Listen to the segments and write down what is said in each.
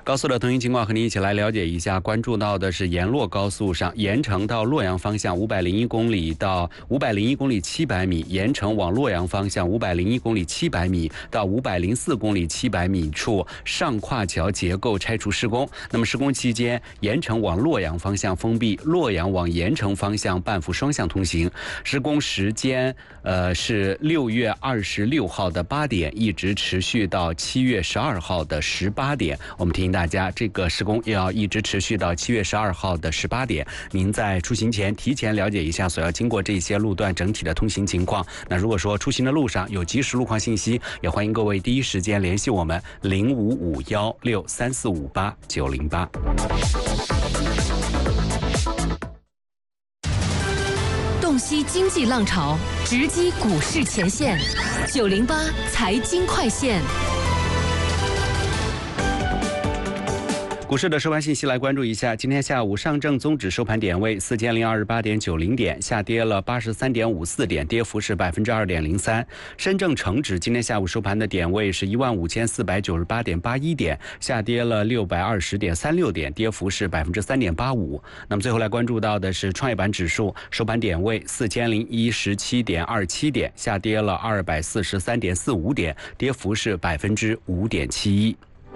高速的通行情况和您一起来了解一下。关注到的是沿洛高速上，盐城到洛阳方向501公里到501公里700米，盐城往洛阳方向501公里700米到504公里700米处上跨桥结构拆除施工。那么施工期间，盐城往洛阳方向封闭，洛阳往盐城方向半幅双向通行。施工时间是6月26号的8点，一直持续到7月12号的18点。我们提醒大家，这个施工要一直持续到7月12号的18点。您在出行前提前了解一下所要经过这些路段整体的通行情况。那如果说出行的路上有及时路况信息，也欢迎各位第一时间联系我们055163458908。 洞悉经济浪潮，直击股市前线，908财经快线。 股市的收盘信息来关注一下。今天下午，上证综指收盘点位4028.90点，下跌了83.54点，跌幅是2.03%。深证成指今天下午收盘的点位是15498.81点，下跌了620.36点，跌幅是3.85%。那么最后来关注到的是创业板指数收盘点位4017.27点，下跌了243.45点，跌幅是5.71%。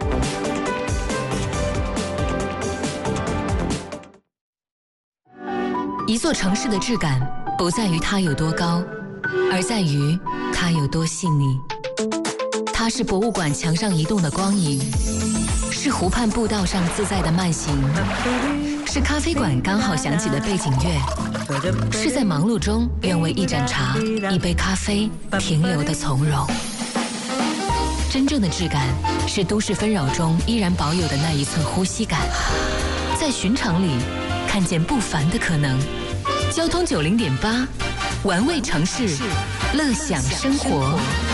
一座城市的质感不在于它有多高，而在于它有多细腻。它是博物馆墙上移动的光影，是湖畔步道上自在的慢行，是咖啡馆刚好响起的背景乐，是在忙碌中愿为一盏茶、一杯咖啡停留的从容。真正的质感是都市纷扰中依然保有的那一寸呼吸感，在寻常里看见不凡的可能。交通90.8，玩味城市，乐享生活。